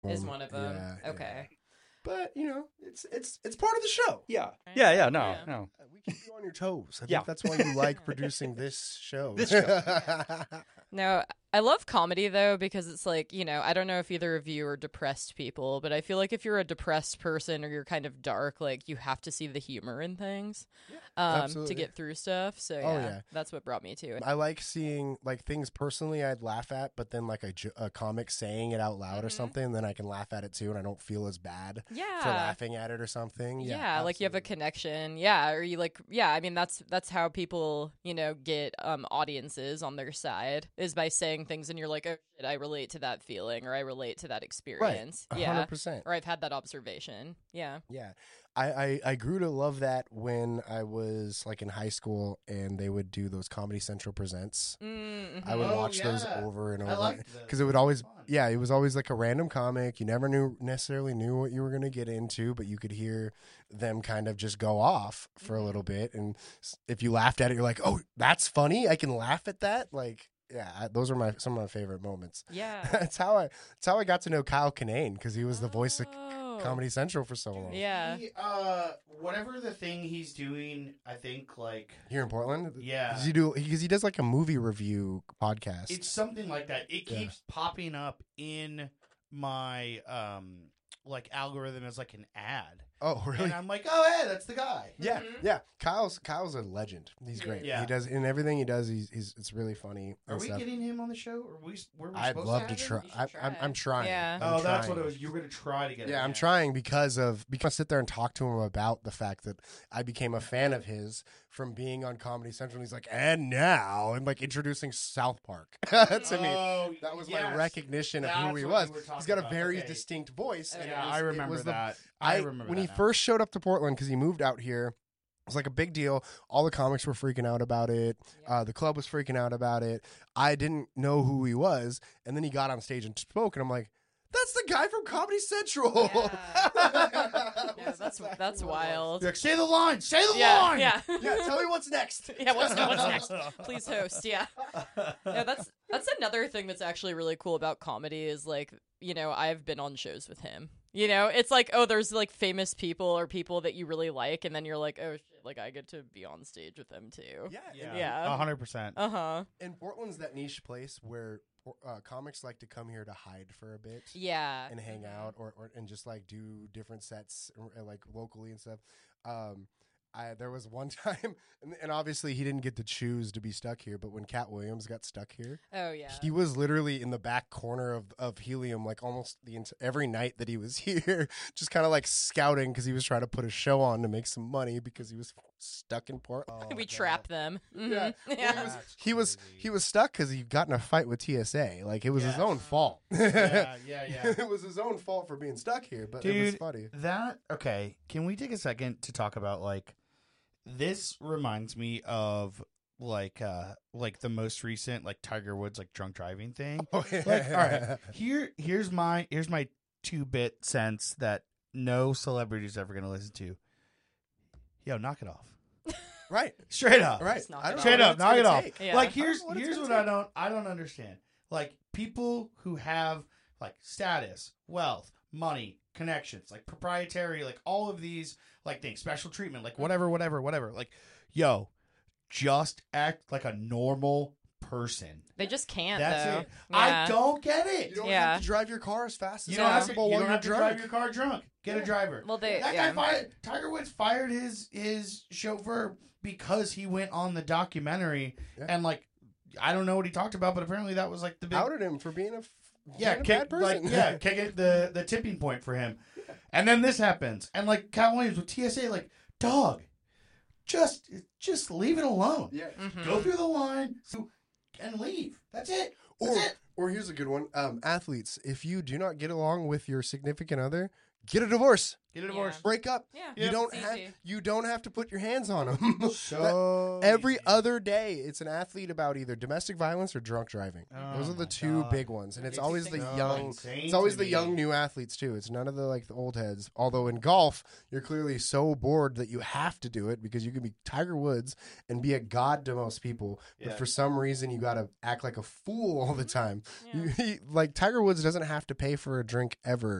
is one of them. Yeah, Okay. yeah. But it's part of the show. Yeah. Right. Yeah. No. Yeah. No. We keep you on your toes. I Yeah. think that's why you like producing this show. This show. No, I love comedy though because it's like, I don't know if either of you are depressed people, but I feel like if you're a depressed person or you're kind of dark, like you have to see the humor in things to absolutely. get through stuff. So yeah. that's what brought me to it. I like seeing like things personally I'd laugh at, but then like a comic saying it out loud or something, then I can laugh at it too, and I don't feel as bad Yeah. for laughing at it or something. Yeah, like you have a connection. Yeah, or you I mean that's how people, get audiences on their side is by saying things and you're like, "Oh shit, I relate to that feeling or I relate to that experience." Right. Yeah. 100%. Or I've had that observation. Yeah. Yeah. I grew to love that when I was like in high school and they would do those Comedy Central Presents. Mm-hmm. I would Oh, watch those yeah. over and I over liked because those. it would always, Fun. it was always like a random comic. You never necessarily knew what you were going to get into, but you could hear them kind of just go off for a little bit. And if you laughed at it, you're like, oh, that's funny. I can laugh at that. Like, yeah, those are some of my favorite moments. Yeah. That's how I got to know Kyle Kinane because he was the voice of Comedy Central for so long. Yeah. He, whatever the thing he's doing, I think like Here in Portland? Yeah. Because he does like a movie review podcast. it's something like that. It Yeah. keeps popping up in my like algorithm as like an ad. Oh, really? And I'm like, oh hey, that's the guy. Yeah, yeah. Kyle's a legend. He's great. Yeah. He does in everything he does. He's it's really funny. Are and we stuff. getting him on the show? Or were we I'd supposed love to to have him? try. You should I'm try. trying. Yeah. I'm Oh, that's trying. what it was. You were gonna try to get him. Yeah, I'm trying because I sit there and talk to him about the fact that I became a fan of his from being on Comedy Central. And he's like, and now, and like introducing South Park to me. Oh, That was yes. my recognition of That's who he what was. you were talking He's got a about. very Okay. distinct voice. and Yeah, it was- I it remember was that. I remember when that he now. first showed up to Portland because he moved out here. It was like a big deal. All the comics were freaking out about it. The club was freaking out about it. I didn't know who he was, and then he got on stage and spoke, and I'm like, "That's the guy from Comedy Central." Yeah, that's wild. You're like, say the line. Say the Yeah, line. yeah. Yeah, tell me what's next. Yeah, what's next? Please host. Yeah. No, that's another thing that's actually really cool about comedy is like, I've been on shows with him. It's like, oh, there's like famous people or people that you really like, and then you're like, oh shit, like I get to be on stage with them too. Yeah. 100%. Uh-huh. And Portland's that niche place where comics like to come here to hide for a bit. Yeah. And hang out or and just like do different sets like locally and stuff. There was one time, and obviously he didn't get to choose to be stuck here, but when Cat Williams got stuck here, Oh yeah. he was literally in the back corner of Helium like almost every night that he was here, just kind of like scouting because he was trying to put a show on to make some money because he was stuck in Portland. We trap them. Mhm. Yeah. Yeah. He was stuck because he got in a fight with TSA. Like it was his own fault. Yeah. It was his own fault for being stuck here, but it was Dude, funny. Okay, can we take a second to talk about like this reminds me of like the most recent like Tiger Woods like drunk driving thing. Oh, yeah. Like, all right, here's my 2-bit sense that no celebrity is ever gonna listen to. Yo, knock it off. Right. Straight up. Right. Just knock I it don't off. know Straight what up, it's knock gonna it off. take. Yeah. Like I don't here's know what it's here's gonna what take. I don't understand. Like people who have like status, wealth, money, connections, like proprietary, like all of these like things, special treatment, like whatever. Like, yo, just act like a normal person. They just can't That's though. it. Yeah. I don't get it. You don't Yeah. have to drive your car as fast as You don't have to, possible you while don't you're have to drunk. drive your car drunk. Get a driver. Well, That yeah. guy fired. Tiger Woods fired his chauffeur because he went on the documentary and like I don't know what he talked about, but apparently that was like the big Outed him for being a bad person. kick it the tipping point for him. And then this happens, and like Cat Williams with TSA, like dog, just leave it alone. Yeah. Mhm. Go through the line and leave. That's it. That's it. Or here's a good one. Athletes, if you do not get along with your significant other, get a divorce, Get a divorce. break up. Yeah. You Yep. don't It's have easy. you don't have to put your hands on them. So Every easy. other day, it's an athlete about either domestic violence or drunk driving. Oh Those are the my two God. big ones, and it's always the so young. insane It's always to the me. young new athletes too. It's none of the like the old heads. Although in golf, you're clearly so bored that you have to do it because you can be Tiger Woods and be a god to most people, but Yeah. for some reason you got to act like a fool all the time. Yeah. Like Tiger Woods doesn't have to pay for a drink ever.